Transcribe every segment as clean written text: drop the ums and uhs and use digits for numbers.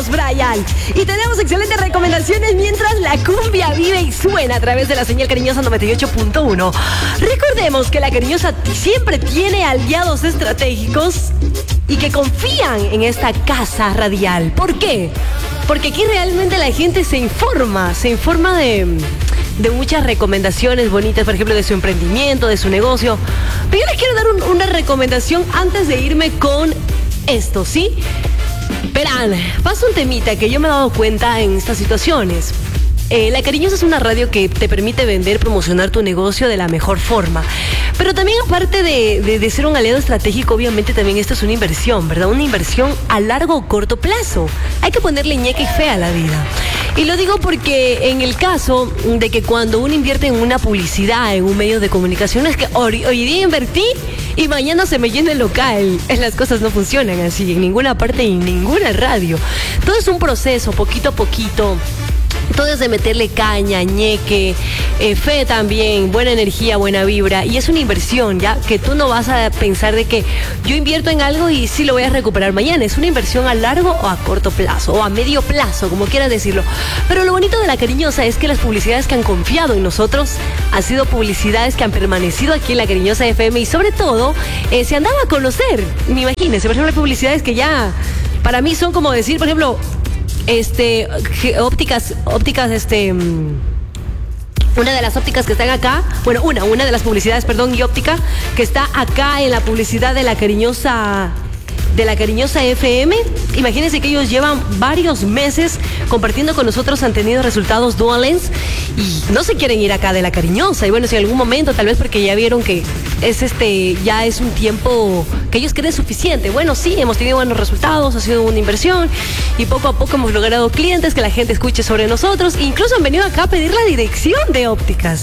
Brian. Y tenemos excelentes recomendaciones mientras la cumbia vive y suena a través de la señal cariñosa 98.1. Recordemos que la cariñosa siempre tiene aliados estratégicos y que confían en esta casa radial. ¿Por qué? Porque aquí realmente la gente se informa de muchas recomendaciones bonitas, por ejemplo, de su emprendimiento, de su negocio. Pero yo les quiero dar una recomendación antes de irme con esto, ¿sí? Verán, pasa un temita que yo me he dado cuenta en estas situaciones. La Cariñosa es una radio que te permite vender, promocionar tu negocio de la mejor forma. Pero también aparte de ser un aliado estratégico, obviamente también esto es una inversión, ¿verdad? Una inversión a largo o corto plazo. Hay que ponerle ñeca y fe a la vida. Y lo digo porque en el caso de que cuando uno invierte en una publicidad, en un medio de comunicación, es que hoy día invertí y mañana se me llena el local. Las cosas no funcionan así en ninguna parte y en ninguna radio. Todo es un proceso, poquito a poquito. Todo es de meterle caña, ñeque, fe también, buena energía, buena vibra. Y es una inversión, ¿ya? Que tú no vas a pensar de que yo invierto en algo y sí lo voy a recuperar mañana. Es una inversión a largo o a corto plazo, o a medio plazo, como quieras decirlo. Pero lo bonito de La Cariñosa es que las publicidades que han confiado en nosotros han sido publicidades que han permanecido aquí en La Cariñosa FM y sobre todo se han dado a conocer. Imagínense, por ejemplo, hay publicidades que ya para mí son como decir, por ejemplo, ópticas, una de las ópticas que están acá, bueno, una de las publicidades, perdón, y óptica, que está acá en la publicidad de La Cariñosa FM. Imagínense que ellos llevan varios meses compartiendo con nosotros, han tenido resultados duales y no se quieren ir acá de La Cariñosa. Y bueno, si en algún momento, tal vez porque ya vieron que ya es un tiempo que ellos creen suficiente. Bueno, sí, hemos tenido buenos resultados, ha sido una inversión y poco a poco hemos logrado clientes, que la gente escuche sobre nosotros. Incluso han venido acá a pedir la dirección de ópticas,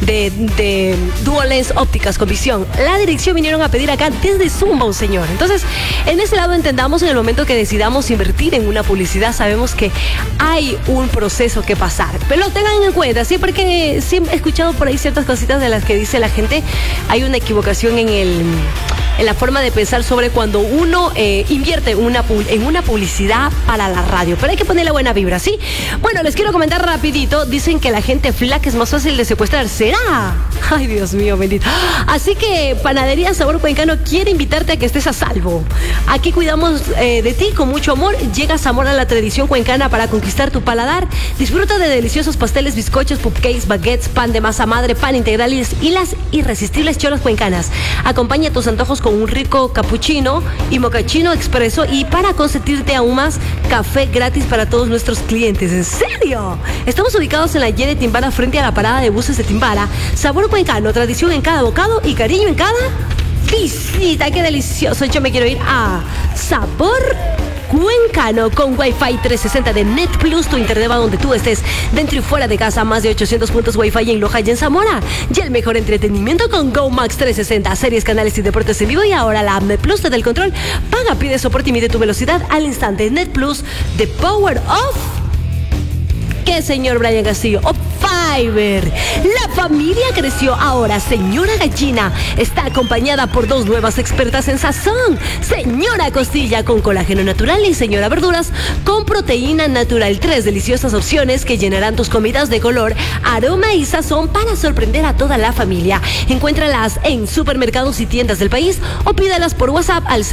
de Dual Lens Ópticas con visión. La dirección vinieron a pedir acá desde Zumba, un señor. Entonces, en ese lado entendamos, en el momento que decidamos invertir en una publicidad, sabemos que hay un proceso que pasar. Pero lo tengan en cuenta, sí, porque sí he escuchado por ahí ciertas cositas de las que dice la gente. Hay una equivocación en la forma de pensar sobre cuando uno invierte en una publicidad para la radio. Pero hay que ponerle buena vibra, ¿sí? Bueno, les quiero comentar rapidito. Dicen que la gente flaca es más fácil de secuestrar. ¿Será? Ay, Dios mío, bendito. Así que Panadería Sabor Cuencano quiere invitarte a que estés a salvo. Aquí cuidamos de ti con mucho amor. Llega Zamora a la tradición cuencana para conquistar tu paladar. Disfruta de deliciosos pasteles, bizcochos, cupcakes, baguettes, pan de masa madre, pan integral y las irresistibles cholas cuencanas. Acompaña tus antojos con un rico cappuccino y mocachino expreso, y para consentirte aún más, café gratis para todos nuestros clientes. ¿En serio? Estamos ubicados en la Y de Timbara, frente a la parada de buses de Timbara. Sabor cuencano, tradición en cada bocado y cariño en cada visita. ¡Qué delicioso! Yo me quiero ir a Sabor Cuencano con Wi-Fi 360 de Net Plus, tu internet va donde tú estés, dentro y fuera de casa. Más de 800 puntos Wi-Fi en Loja y en Zamora. Y el mejor entretenimiento con Go Max 360, series, canales y deportes en vivo. Y ahora la app Net Plus te da el control. Paga, pide soporte y mide tu velocidad al instante. Net Plus, the power of... ¿Qué, señor Brian Castillo? Fiber. La familia creció. Ahora Señora Gallina está acompañada por dos nuevas expertas en sazón: Señora Costilla con colágeno natural y Señora Verduras con proteína natural. Tres deliciosas opciones que llenarán tus comidas de color, aroma y sazón para sorprender a toda la familia. Encuéntralas en supermercados y tiendas del país o pídalas por WhatsApp al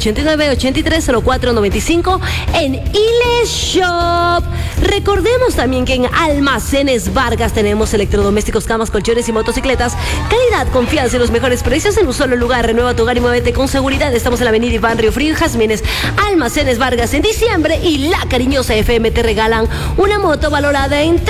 0989-830495 en Ile Shop. Recordemos también que en Almacenes Vargas tenemos electrodomésticos, camas, colchones y motocicletas. Calidad, confianza y los mejores precios en un solo lugar. Renueva tu hogar y muévete con seguridad. Estamos en la avenida Iván Río Frío y Jazmines. Almacenes Vargas en diciembre y La Cariñosa FM te regalan una moto valorada en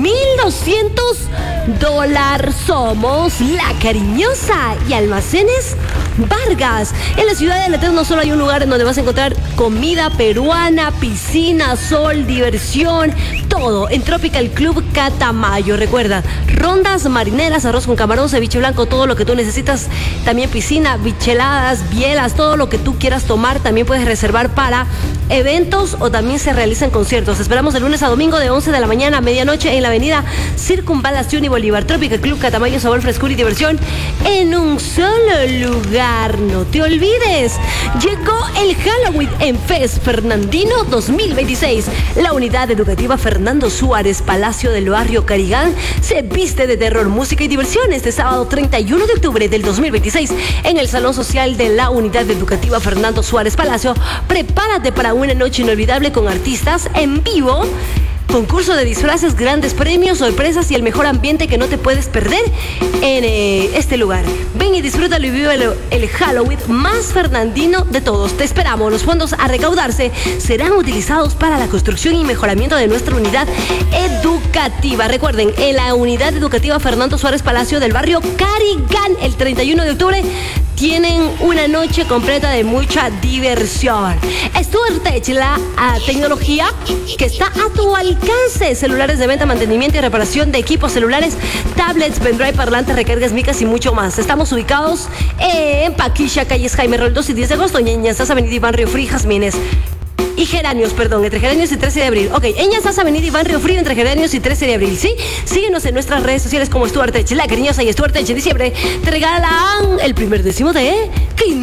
$3,200. Somos La Cariñosa y Almacenes Vargas. En la ciudad de Aleteos no solo hay un lugar en donde vas a encontrar comida peruana, piscina, sol, diversión, todo en Tropical Club Catamayo. Recuerda, rondas marineras, arroz con camarón, ceviche blanco, todo lo que tú necesitas. También piscina, bicheladas, bielas, todo lo que tú quieras tomar. También puedes reservar para eventos o también se realizan conciertos. Esperamos de lunes a domingo de 11 de la mañana a medianoche en la avenida Circunvalación y Bolívar. Tropical Club Catamayo, sabor, frescura y diversión en un solo lugar. No te olvides, llegó el Halloween en FES Fernandino 2026. La unidad educativa Fernando Suárez Palacio del barrio Carigán se viste de terror, música y diversión este sábado 31 de octubre del 2026 en el Salón Social de la unidad educativa Fernando Suárez Palacio. Prepárate para una noche inolvidable con artistas en vivo, concurso de disfraces, grandes premios, sorpresas y el mejor ambiente que no te puedes perder en este lugar. Ven y disfrútalo y vive el Halloween más fernandino de todos. Te esperamos. Los fondos a recaudarse serán utilizados para la construcción y mejoramiento de nuestra unidad educativa. Recuerden, en la unidad educativa Fernando Suárez Palacio del barrio Carigán, el 31 de octubre, tienen una noche completa de mucha diversión. StuarTech, la tecnología que está a tu alcance. Celulares de venta, mantenimiento y reparación de equipos celulares, tablets, pendrive, parlantes, recargas, micas y mucho más. Estamos ubicados en Paquilla, calles Jaime Roldós 2 y 10 de agosto, Ñañazás, Avenida Iván Río Frío, Jazmines. Y Geranios, perdón, entre Geranios y 13 de abril. Ok, en Ñañazás, Avenida Iván Río Frío, entre Geranios y 13 de abril, ¿sí? Síguenos en nuestras redes sociales como StuarTech, La Cariñosa y StuarTech. En diciembre te regalan el primer décimo de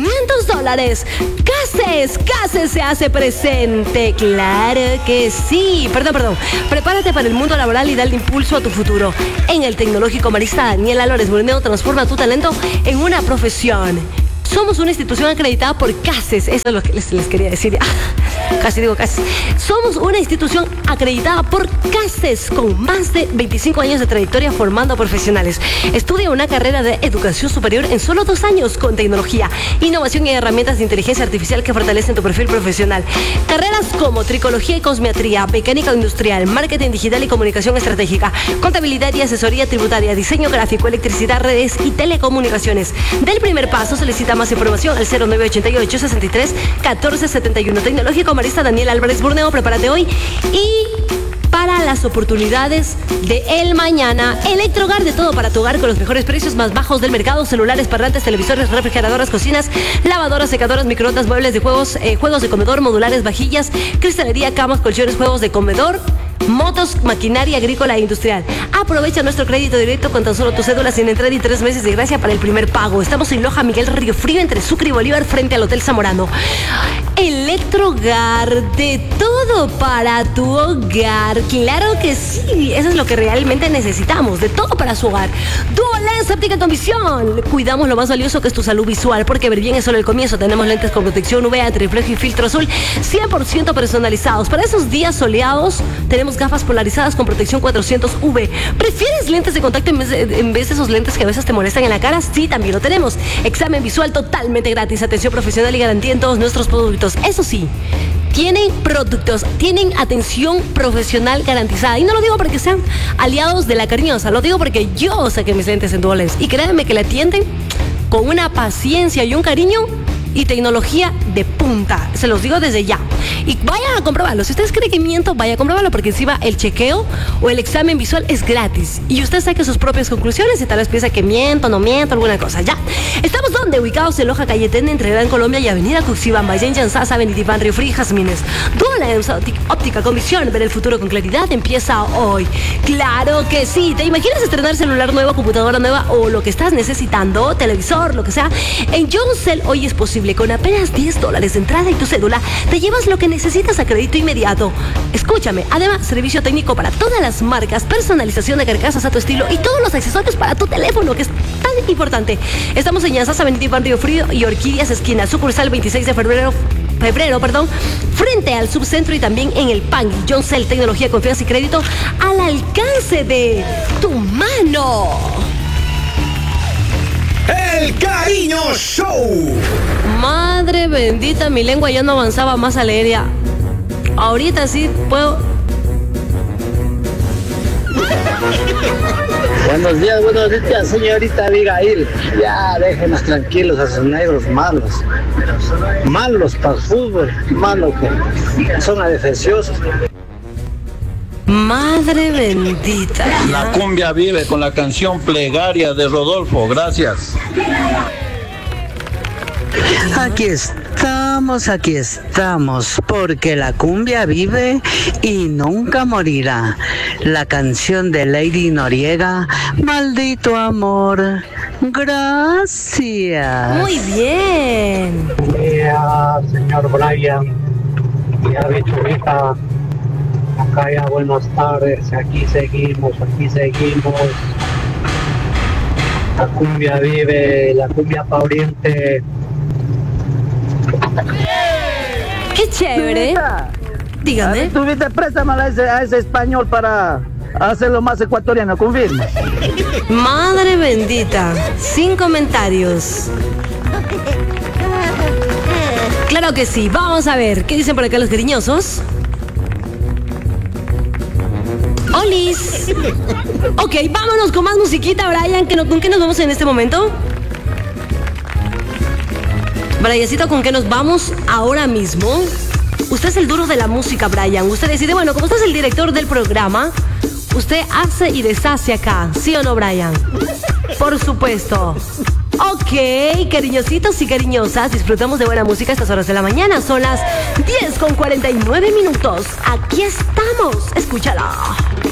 $500. Cases se hace presente. Claro que sí. Perdón. Prepárate para el mundo laboral y dale impulso a tu futuro. En el Tecnológico Marista Daniela Lores Moreno, transforma tu talento en una profesión. Somos una institución acreditada por CASES. Eso es lo que les quería decir. Casi digo CASES. Somos una institución acreditada por CASES con más de 25 años de trayectoria formando profesionales. Estudia una carrera de educación superior en solo 2 años con tecnología, innovación y herramientas de inteligencia artificial que fortalecen tu perfil profesional. Carreras como tricología y cosmetría, mecánica industrial, marketing digital y comunicación estratégica, contabilidad y asesoría tributaria, diseño gráfico, electricidad, redes y telecomunicaciones. Del primer paso, solicita más información al 0988-63-1471. Tecnológico Marista Daniel Álvarez Borneo, prepárate hoy y para las oportunidades de el mañana. Electrogar, de todo para tu hogar con los mejores precios más bajos del mercado. Celulares, parlantes, televisores, refrigeradoras, cocinas, lavadoras, secadoras, microondas, muebles de juegos, juegos de comedor, modulares, vajillas, cristalería, camas, colchones, juegos de comedor, motos, maquinaria agrícola e industrial. Aprovecha nuestro crédito directo con tan solo tu cédula sin entrada y 3 meses de gracia para el primer pago. Estamos en Loja Miguel Río Frío, entre Sucre y Bolívar, frente al Hotel Zamorano. Electrogar, de todo para tu hogar. Claro que sí, eso es lo que realmente necesitamos, de todo para su hogar. Duolens Óptica en tu visión. Cuidamos lo más valioso que es tu salud visual, porque ver bien es solo el comienzo. Tenemos lentes con protección UV, antirreflejo y filtro azul 100% personalizados. Para esos días soleados tenemos gafas polarizadas con protección 400 UV. ¿Prefieres lentes de contacto en vez de esos lentes que a veces te molestan en la cara? Sí, también lo tenemos. Examen visual totalmente gratis, atención profesional y garantía en todos nuestros productos. Eso sí, tienen productos, tienen atención profesional garantizada. Y no lo digo porque sean aliados de La Cariñosa, lo digo porque yo saqué mis lentes en Duolens. Y créanme que le atienden con una paciencia y un cariño y tecnología de punta. Se los digo desde ya. Y vayan a comprobarlo. Si ustedes creen que miento, vaya a comprobarlo, porque encima el chequeo o el examen visual es gratis. Y usted saque sus propias conclusiones y tal vez piensa que miento, no miento, alguna cosa. Ya. ¿Estamos dónde? Ubicados en Loja Cayetén, entre Gran Colombia y Avenida Cuxibamba, en Ñañazás, Avenida Iván Río Frío, Jazmines. Duolens Óptica con visión. Ver el futuro con claridad empieza hoy. Claro que sí. ¿Te imaginas estrenar celular nuevo, computadora nueva o lo que estás necesitando, televisor, lo que sea? En Yoncell hoy es posible. Con apenas $10 de entrada y tu cédula, te llevas lo que necesitas a crédito inmediato. Escúchame, además, servicio técnico para todas las marcas, personalización de carcasas a tu estilo y todos los accesorios para tu teléfono, que es tan importante. Estamos en Ñañazás, Avenida Iván Río Frío y Orquídeas esquina, sucursal 26 de febrero, frente al subcentro y también en el PAN. Yoncell, tecnología, confianza y crédito al alcance de tu mano. El Cariño Show. Madre bendita, mi lengua ya no avanzaba más a leer ya. Ahorita sí puedo. Buenos días, señorita Abigail. Ya déjenos tranquilos a esos negros malos. Malos para el fútbol, malos que son adefesiosos. Madre bendita. La cumbia vive con la canción Plegaria de Rodolfo. Gracias. Aquí estamos, porque la cumbia vive y nunca morirá. La canción de Lady Noriega, Maldito Amor. Gracias. Muy bien. Señor Brian, ya bichurita, acá ya buenas tardes, aquí seguimos. La cumbia vive, la cumbia pa' oriente. Qué chévere. Dígame. Tuviste, préstamela a ese español para hacerlo más ecuatoriano, confirma. Madre bendita. Sin comentarios. Claro que sí. Vamos a ver. ¿Qué dicen por acá los cariñosos? ¡Olis! Ok, vámonos con más musiquita, Brian. ¿Con qué nos vamos en este momento? Briancito, ¿con qué nos vamos ahora mismo? Usted es el duro de la música, Brian. Usted decide, bueno, como usted es el director del programa, usted hace y deshace acá. ¿Sí o no, Brian? Por supuesto. Ok, cariñositos y cariñosas, disfrutamos de buena música a estas horas de la mañana. Son las 10:49. Aquí estamos. Escúchala.